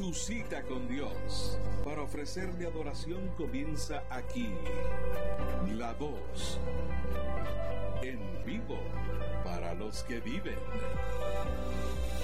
Tu cita con Dios para ofrecerle adoración comienza aquí. La Voz, en vivo para los que viven.